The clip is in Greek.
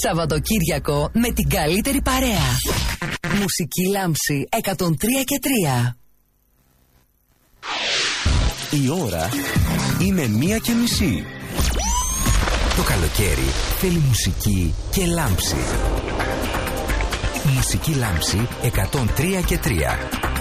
Σαββατοκύριακο με την καλύτερη παρέα. Μουσική Λάμψη 103 και 3. Η ώρα είναι 1:30. Το καλοκαίρι θέλει μουσική και λάμψη. Μουσική Λάμψη 103 και 3.